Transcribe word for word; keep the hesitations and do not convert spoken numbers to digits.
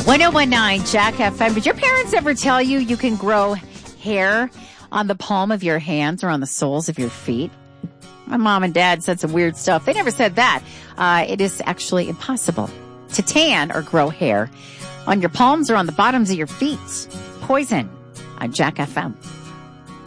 one oh one nine Jack F M. Did your parents ever tell you you can grow hair on the palm of your hands or on the soles of your feet? My mom and dad said some weird stuff. They never said that. Uh, it is actually impossible to tan or grow hair on your palms or on the bottoms of your feet. Poison on Jack F M.